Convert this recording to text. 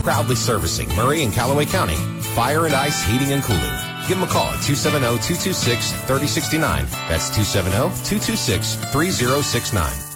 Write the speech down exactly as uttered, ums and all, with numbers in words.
proudly servicing Murray and Callaway County. Fire and Ice Heating and Cooling. Give them a call at two seven zero, two two six, three zero six nine. That's two seven zero, two two six, three zero six nine.